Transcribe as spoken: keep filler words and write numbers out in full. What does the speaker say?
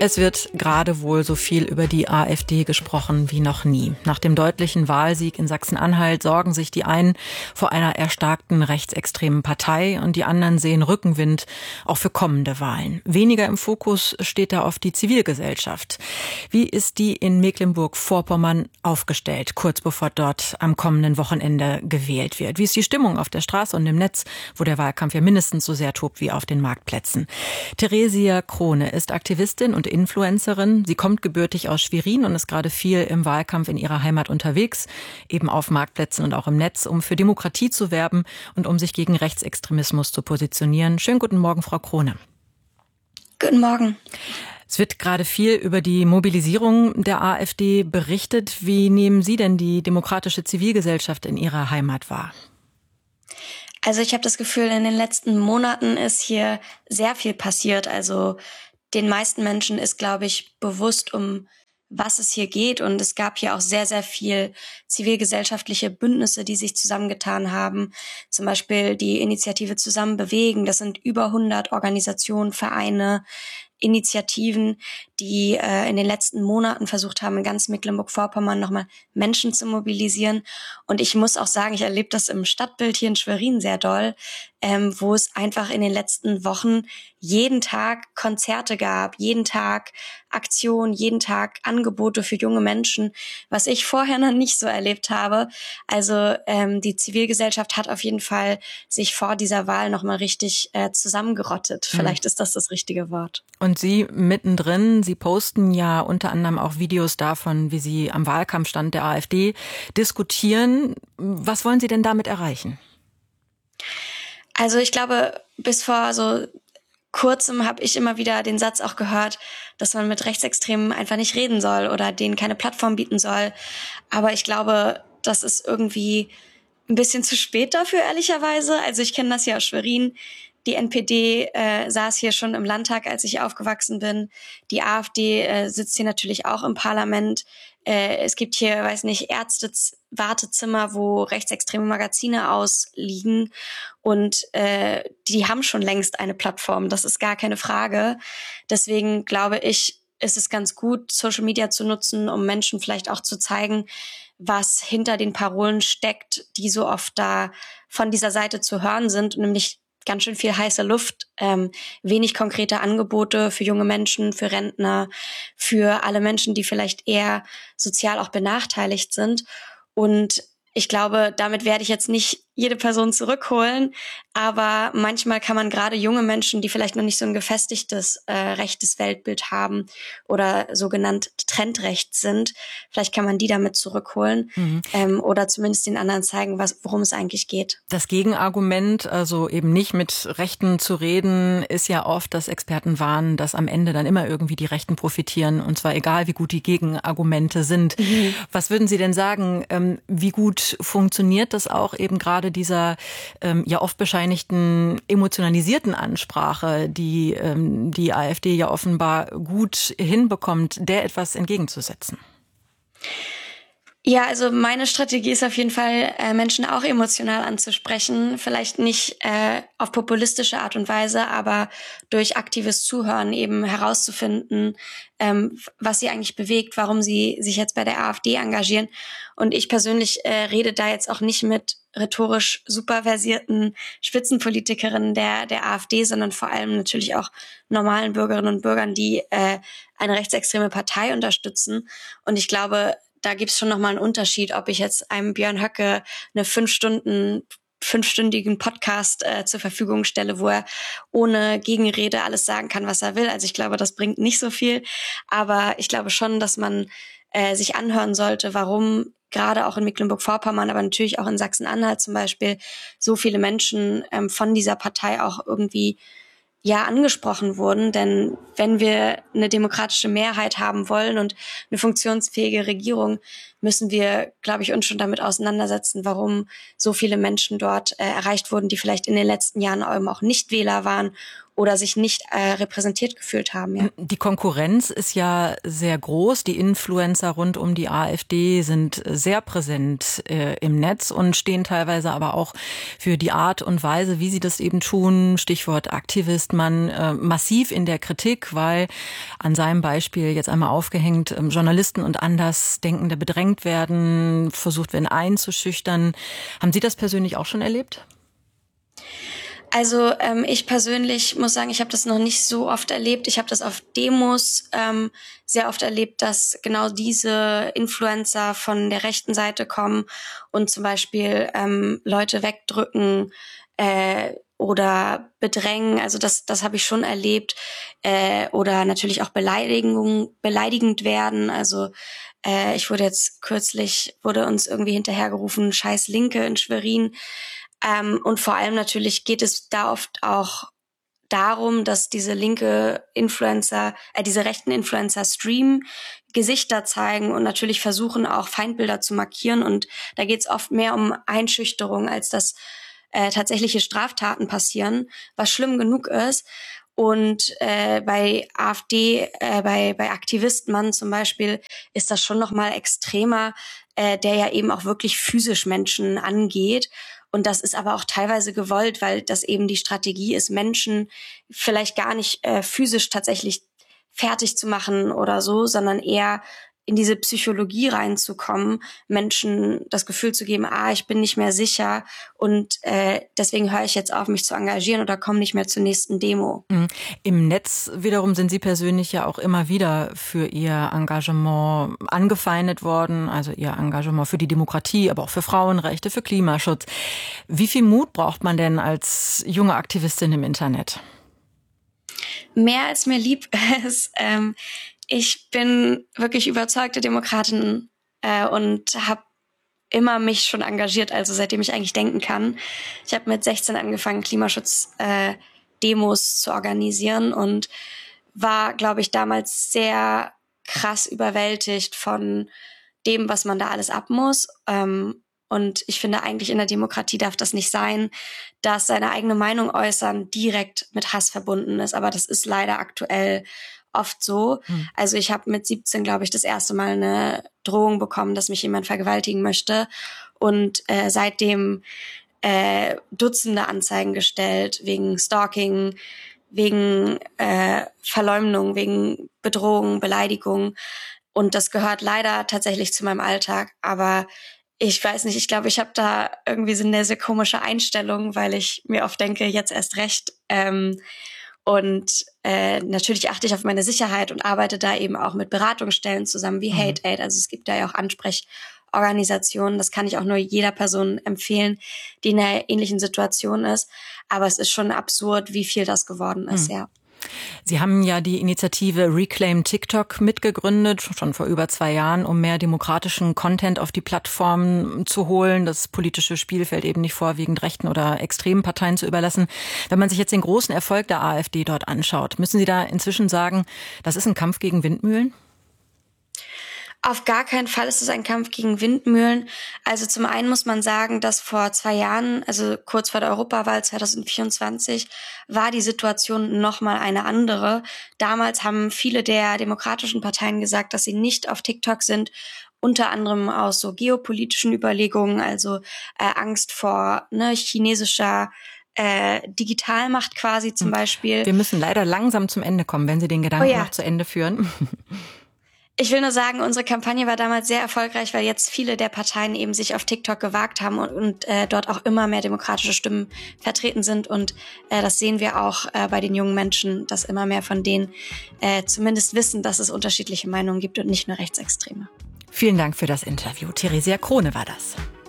Es wird gerade wohl so viel über die AfD gesprochen wie noch nie. Nach dem deutlichen Wahlsieg in Sachsen-Anhalt sorgen sich die einen vor einer erstarkten rechtsextremen Partei und die anderen sehen Rückenwind auch für kommende Wahlen. Weniger im Fokus steht da oft die Zivilgesellschaft. Wie ist die in Mecklenburg-Vorpommern aufgestellt, kurz bevor dort am kommenden Wochenende gewählt wird? Wie ist die Stimmung auf der Straße und im Netz, wo der Wahlkampf ja mindestens so sehr tobt wie auf den Marktplätzen? Theresia Krone ist Aktivistin und Influencerin. Sie kommt gebürtig aus Schwerin und ist gerade viel im Wahlkampf in ihrer Heimat unterwegs, eben auf Marktplätzen und auch im Netz, um für Demokratie zu werben und um sich gegen Rechtsextremismus zu positionieren. Schönen guten Morgen, Frau Krone. Guten Morgen. Es wird gerade viel über die Mobilisierung der AfD berichtet. Wie nehmen Sie denn die demokratische Zivilgesellschaft in Ihrer Heimat wahr? Also ich habe das Gefühl, in den letzten Monaten ist hier sehr viel passiert. Also den meisten Menschen ist, glaube ich, bewusst, um was es hier geht. Und es gab hier auch sehr, sehr viel zivilgesellschaftliche Bündnisse, die sich zusammengetan haben. Zum Beispiel die Initiative Zusammen bewegen. Das sind über hundert Organisationen, Vereine, Initiativen, die äh, in den letzten Monaten versucht haben, in ganz Mecklenburg-Vorpommern nochmal Menschen zu mobilisieren. Und ich muss auch sagen, ich erlebe das im Stadtbild hier in Schwerin sehr doll, ähm, wo es einfach in den letzten Wochen jeden Tag Konzerte gab, jeden Tag Aktionen, jeden Tag Angebote für junge Menschen, was ich vorher noch nicht so erlebt habe. Also ähm, die Zivilgesellschaft hat auf jeden Fall sich vor dieser Wahl nochmal richtig äh, zusammengerottet. Vielleicht mhm. ist das das richtige Wort. Und Sie mittendrin, Sie posten ja unter anderem auch Videos davon, wie Sie am Wahlkampfstand der AfD diskutieren. Was wollen Sie denn damit erreichen? Also ich glaube, bis vor so kurzem habe ich immer wieder den Satz auch gehört, dass man mit Rechtsextremen einfach nicht reden soll oder denen keine Plattform bieten soll. Aber ich glaube, das ist irgendwie ein bisschen zu spät dafür, ehrlicherweise. Also ich kenne das ja aus Schwerin. Die N P D äh, saß hier schon im Landtag, als ich aufgewachsen bin. Die AfD äh, sitzt hier natürlich auch im Parlament. Äh, es gibt hier, weiß nicht, Ärzte-Wartezimmer, wo rechtsextreme Magazine ausliegen. Und äh, die haben schon längst eine Plattform. Das ist gar keine Frage. Deswegen glaube ich, ist es ganz gut, Social Media zu nutzen, um Menschen vielleicht auch zu zeigen, was hinter den Parolen steckt, die so oft da von dieser Seite zu hören sind, nämlich ganz schön viel heiße Luft, ähm, wenig konkrete Angebote für junge Menschen, für Rentner, für alle Menschen, die vielleicht eher sozial auch benachteiligt sind. Und ich glaube, damit werde ich jetzt nicht jede Person zurückholen, aber manchmal kann man gerade junge Menschen, die vielleicht noch nicht so ein gefestigtes äh, rechtes Weltbild haben oder sogenannt trendrecht sind, vielleicht kann man die damit zurückholen mhm. ähm, oder zumindest den anderen zeigen, was, worum es eigentlich geht. Das Gegenargument, also eben nicht mit Rechten zu reden, ist ja oft, dass Experten warnen, dass am Ende dann immer irgendwie die Rechten profitieren, und zwar egal, wie gut die Gegenargumente sind. Mhm. Was würden Sie denn sagen, ähm, wie gut funktioniert das auch eben gerade dieser ähm, ja oft bescheinigten emotionalisierten Ansprache, die ähm, die AfD ja offenbar gut hinbekommt, der etwas entgegenzusetzen? Ja, also meine Strategie ist auf jeden Fall, äh, Menschen auch emotional anzusprechen. Vielleicht nicht äh, auf populistische Art und Weise, aber durch aktives Zuhören eben herauszufinden, ähm, was sie eigentlich bewegt, warum sie sich jetzt bei der AfD engagieren. Und ich persönlich äh, rede da jetzt auch nicht mit rhetorisch super versierten Spitzenpolitikerinnen der der AfD, sondern vor allem natürlich auch normalen Bürgerinnen und Bürgern, die äh, eine rechtsextreme Partei unterstützen. Und ich glaube, da gibt's schon nochmal einen Unterschied, ob ich jetzt einem Björn Höcke eine fünf Stunden, fünfstündigen Podcast äh, zur Verfügung stelle, wo er ohne Gegenrede alles sagen kann, was er will. Also ich glaube, das bringt nicht so viel. Aber ich glaube schon, dass man äh, sich anhören sollte, warum gerade auch in Mecklenburg-Vorpommern, aber natürlich auch in Sachsen-Anhalt zum Beispiel, so viele Menschen ähm, von dieser Partei auch irgendwie ja angesprochen wurden. Denn wenn wir eine demokratische Mehrheit haben wollen und eine funktionsfähige Regierung, müssen wir, glaube ich, uns schon damit auseinandersetzen, warum so viele Menschen dort äh, erreicht wurden, die vielleicht in den letzten Jahren eben auch nicht Wähler waren oder sich nicht äh, repräsentiert gefühlt haben. Ja. Die Konkurrenz ist ja sehr groß. Die Influencer rund um die AfD sind sehr präsent äh, im Netz und stehen teilweise aber auch für die Art und Weise, wie sie das eben tun, Stichwort Aktivistmann, äh, massiv in der Kritik, weil an seinem Beispiel jetzt einmal aufgehängt, äh, Journalisten und Andersdenkende bedrängt werden, versucht werden einzuschüchtern. Haben Sie das persönlich auch schon erlebt? Also ähm, ich persönlich muss sagen, ich habe das noch nicht so oft erlebt. Ich habe das auf Demos ähm, sehr oft erlebt, dass genau diese Influencer von der rechten Seite kommen und zum Beispiel ähm, Leute wegdrücken äh, oder bedrängen. Also das, das habe ich schon erlebt. Äh, oder natürlich auch Beleidigung, beleidigend werden. Also äh, ich wurde jetzt kürzlich, wurde uns irgendwie hinterhergerufen, scheiß Linke in Schwerin. Ähm, und vor allem natürlich geht es da oft auch darum, dass diese linke Influencer, äh, diese rechten Influencer streamen, Gesichter zeigen und natürlich versuchen auch Feindbilder zu markieren. Und da geht es oft mehr um Einschüchterung, als dass äh, tatsächliche Straftaten passieren, was schlimm genug ist. Und äh, bei AfD, äh, bei bei Aktivistmann zum Beispiel, ist das schon noch mal extremer, äh, der ja eben auch wirklich physisch Menschen angeht. Und das ist aber auch teilweise gewollt, weil das eben die Strategie ist, Menschen vielleicht gar nicht äh, physisch tatsächlich fertig zu machen oder so, sondern eher in diese Psychologie reinzukommen, Menschen das Gefühl zu geben, ah, ich bin nicht mehr sicher und äh, deswegen höre ich jetzt auf, mich zu engagieren oder komme nicht mehr zur nächsten Demo. Im Netz wiederum sind Sie persönlich ja auch immer wieder für Ihr Engagement angefeindet worden, also Ihr Engagement für die Demokratie, aber auch für Frauenrechte, für Klimaschutz. Wie viel Mut braucht man denn als junge Aktivistin im Internet? Mehr als mir lieb ist. Ähm, ich bin wirklich überzeugte Demokratin äh, und habe immer mich schon engagiert, also seitdem ich eigentlich denken kann. Ich habe mit sechzehn angefangen, Klimaschutz-Demos äh, zu organisieren und war, glaube ich, damals sehr krass überwältigt von dem, was man da alles ab muss. Ähm, und ich finde eigentlich, in der Demokratie darf das nicht sein, dass seine eigene Meinung äußern direkt mit Hass verbunden ist. Aber das ist leider aktuell oft so. Hm. Also ich habe mit siebzehn, glaube ich, das erste Mal eine Drohung bekommen, dass mich jemand vergewaltigen möchte. Und äh, seitdem äh, Dutzende Anzeigen gestellt wegen Stalking, wegen äh, Verleumdung, wegen Bedrohung, Beleidigung. Und das gehört leider tatsächlich zu meinem Alltag. Aber ich weiß nicht, ich glaube, ich habe da irgendwie so eine sehr komische Einstellung, weil ich mir oft denke, jetzt erst recht. Ähm, und äh, natürlich achte ich auf meine Sicherheit und arbeite da eben auch mit Beratungsstellen zusammen wie mhm. Hate Aid. Also es gibt da ja auch Ansprechorganisationen. Das kann ich auch nur jeder Person empfehlen, die in einer ähnlichen Situation ist. Aber es ist schon absurd, wie viel das geworden ist, mhm. ja. Sie haben ja die Initiative Reclaim TikTok mitgegründet, schon vor über zwei Jahren, um mehr demokratischen Content auf die Plattform zu holen, das politische Spielfeld eben nicht vorwiegend rechten oder extremen Parteien zu überlassen. Wenn man sich jetzt den großen Erfolg der AfD dort anschaut, müssen Sie da inzwischen sagen, das ist ein Kampf gegen Windmühlen? Auf gar keinen Fall ist es ein Kampf gegen Windmühlen. Also zum einen muss man sagen, dass vor zwei Jahren, also kurz vor der Europawahl zwanzig vierundzwanzig, war die Situation nochmal eine andere. Damals haben viele der demokratischen Parteien gesagt, dass sie nicht auf TikTok sind, unter anderem aus so geopolitischen Überlegungen, also äh, Angst vor ne, chinesischer äh, Digitalmacht quasi zum Beispiel. Wir müssen leider langsam zum Ende kommen, wenn Sie den Gedanken oh ja. noch zu Ende führen. Ich will nur sagen, unsere Kampagne war damals sehr erfolgreich, weil jetzt viele der Parteien eben sich auf TikTok gewagt haben und, und äh, dort auch immer mehr demokratische Stimmen vertreten sind. Und äh, das sehen wir auch äh, bei den jungen Menschen, dass immer mehr von denen äh, zumindest wissen, dass es unterschiedliche Meinungen gibt und nicht nur Rechtsextreme. Vielen Dank für das Interview. Theresia Krone war das.